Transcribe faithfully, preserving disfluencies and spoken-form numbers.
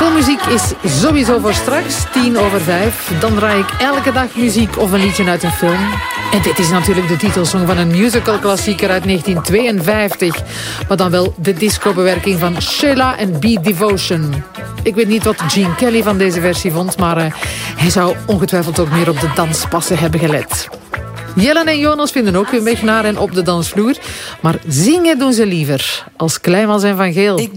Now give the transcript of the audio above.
Filmmuziek is sowieso voor straks, tien over vijf. Dan draai ik elke dag muziek of een liedje uit een film. En dit is natuurlijk de titelsong van een musical-klassieker uit negentien tweeënvijftig. Maar dan wel de disco-bewerking van Sheila en Beat Devotion. Ik weet niet wat Gene Kelly van deze versie vond, maar uh, hij zou ongetwijfeld ook meer op de danspassen hebben gelet. Jellen en Jonas vinden ook hun weg naar en op de dansvloer. Maar zingen doen ze liever, als Kleinmans en Van Geel.